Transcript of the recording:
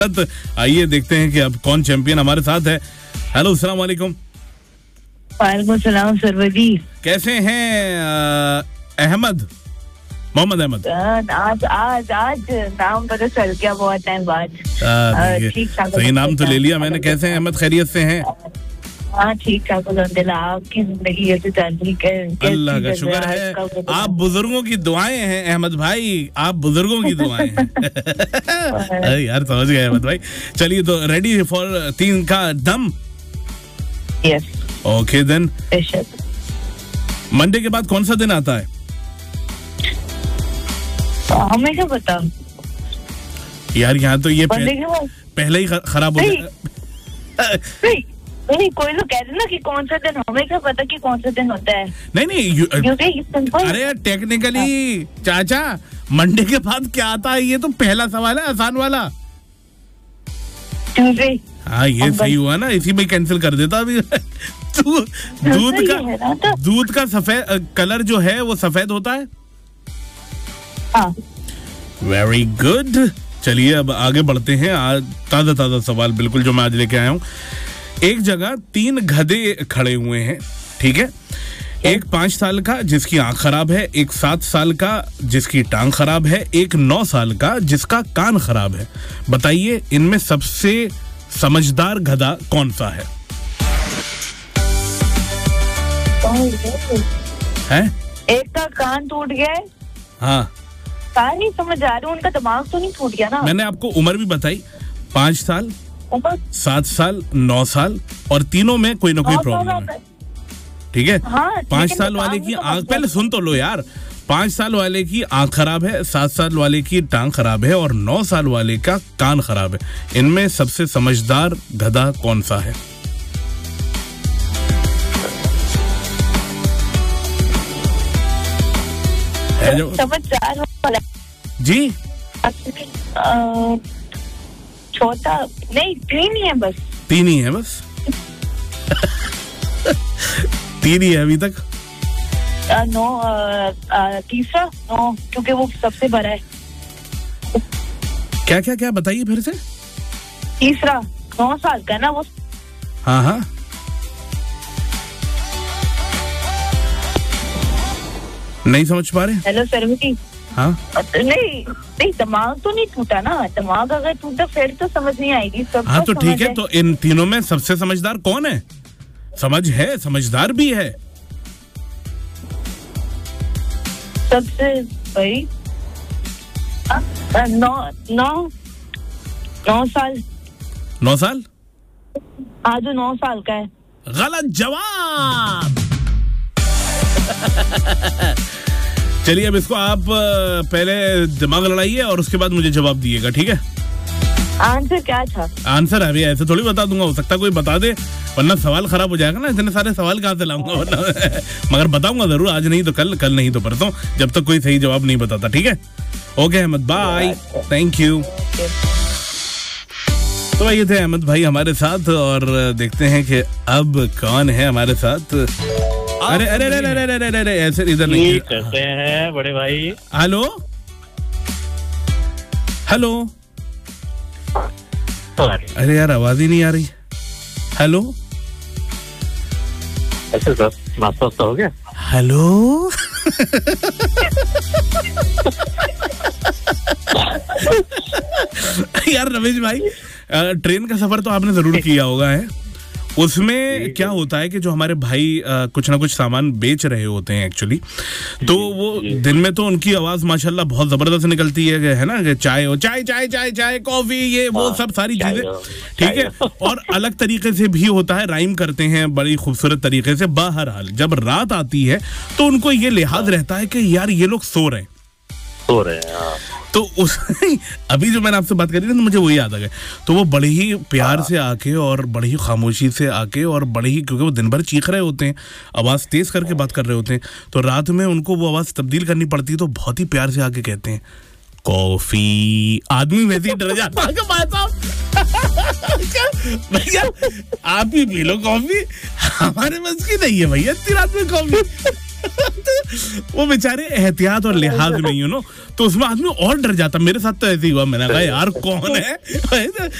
आइए देखते हैं कि अब कौन चैंपियन हमारे साथ है। हेलो, अस्सलाम वालेकुम। वालेकुम सलाम सरवर जी, कैसे हैं अहमद, मोहम्मद अहमद? आज नाम पता चल गया बहुत टाइम बाद। ठीक ठाक, सही नाम तो ले लिया मैंने। कैसे हैं अहमद, खैरियत से हैं? हाँ ठीक ठाक अल्हम्दुलिल्लाह। आपकी जिंदगी कैसे चल रही है? अल्लाह का शुक्र है। आप बुजुर्गों की दुआएं हैं अहमद भाई, आप बुजुर्गों की दुआएं हैं। यार समझ गए अहमद भाई। चलिए तो रेडी फॉर 3 का दम? यस। Okay then. मंडे के बाद कौन सा दिन आता है? हमें क्या पता यार, यहाँ तो ये पहले ही खराब हो गया। नहीं, कोई लोग कहते ना कि कौन सा दिन, हमें क्या पता कि कौन सा दिन होता है। नहीं, अरे यार टेक्निकली चाचा, मंडे के बाद क्या आता है? ये तो पहला सवाल है, आसान वाला। ट्यूसडे। हाँ ये सही हुआ ना, इसी में कैंसिल कर देता अभी। दूध का सफेद कलर जो है वो सफेद होता है। Very good. चलिए अब आगे बढ़ते हैं। आज ताजा सवाल बिल्कुल जो मैं आज लेके आया हूँ। एक जगह 3 गधे खड़े हुए हैं, ठीक है? एक 5 साल का जिसकी आंख खराब है, एक 7 साल का जिसकी टांग खराब है, एक 9 साल का जिसका कान खराब है। बताइए इनमें सबसे समझदार गधा कौन सा है? हैं? एक का कान टूट गया है। हाँ, कान नहीं समझ आ रहा, उनका दिमाग तो नहीं टूट गया ना? मैंने आपको उम्र भी बताई, 5 साल, 7 साल, 9 साल, और तीनों में कोई ना कोई प्रॉब्लम है, ठीक है? हाँ, 5 साल वाले की आंख, पहले सुन तो लो यार। 5 साल वाले की आंख खराब है, 7 साल वाले की टांग खराब है और 9 साल वाले का कान खराब है। इनमें सबसे समझदार गधा कौन सा है? समझदार वाला जी? छोटा नहीं, 3 ही है बस। 3 ही है बस? 3 ही है अभी तक? तीसरा नो, क्योंकि वो सबसे बड़ा है। क्या बताइए फिर से। तीसरा 9 साल का ना वो। हाँ, नहीं समझ पा रहे? हेलो सरवती। हाँ, नहीं, दिमाग तो नहीं टूटा ना। दिमाग अगर टूटा फिर तो समझ नहीं आएगी। हाँ तो ठीक है, तो इन तीनों में सबसे समझदार कौन है? समझ है, समझदार भी है। सबसे भाई 9 साल। 9 साल? आज 9 साल का है। गलत जवाब। चलिए अब इसको आप पहले दिमाग लड़ाइए और उसके बाद मुझे जवाब दिएगा, ठीक है? आंसर क्या था? आंसर अभी ऐसे थोड़ी बता दूंगा, हो सकता कोई बता दे, वरना सवाल खराब हो जाएगा ना। इतने सारे सवाल कहाँ से लाऊंगा वरना। मगर बताऊंगा जरूर, आज नहीं तो कल, कल नहीं तो परसों, जब तक कोई सही जवाब नहीं बताता, ठीक है? Okay Ahmad, bye, thank you. तो ये थे अहमद भाई हमारे साथ, और देखते हैं कि अब कौन है हमारे साथ। अरे अरे अरे अरे अरे अरे ऐसे इधर नहीं। कैसे हैं बड़े भाई? हेलो हेलो, अरे यार आवाज ही नहीं आ रही। हेलो, ऐसे सर नाश्ता हो गया? हेलो। यार रमेश भाई, ट्रेन का सफर तो आपने जरूर किया होगा है? उसमें क्या होता है कि जो हमारे भाई कुछ ना कुछ सामान बेच रहे होते हैं एक्चुअली, तो वो दिन में तो उनकी आवाज माशाल्लाह बहुत जबरदस्त निकलती है ना? चाय हो, चाय चाय चाय चाय, कॉफी, ये वो सब सारी चीजें, ठीक है? और अलग तरीके से भी होता है, राइम करते हैं बड़ी खूबसूरत तरीके से। बहरहाल जब रात आती है तो उनको ये लिहाज रहता है कि यार ये लोग सो रहे हैं। तो उस अभी जो मैंने आपसे बात करी ना, तो मुझे वही याद आ गया। तो वो बड़े ही प्यार से आके और बड़ी ही खामोशी से आके और बड़े ही, क्योंकि वो दिन भर चीख रहे होते हैं, आवाज़ तेज करके बात कर रहे होते हैं, तो रात में उनको वो आवाज़ तब्दील करनी पड़ती है, तो बहुत ही प्यार से आके कहते हैं कॉफी। आदमी वैसे ही डर जाता है कि भाई साहब भैया आप ही पी लो कॉफी, हमारे बस की नहीं है भैया इतनी रात में कॉफी। वो बेचारे एहतियात और लिहाज में तो उसमें आदमी और डर जाता। मेरे साथ तो ऐसे ही हुआ, मैंने कहा यार कौन है